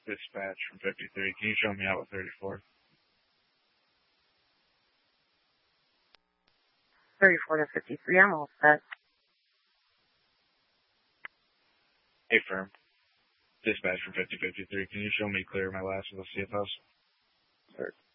Dispatch from 53. Can you show me out with 34? 34 to 53, I'm all set. Hey, firm. Dispatch from 5053. Can you show me clear my last of the CFOs? Sure.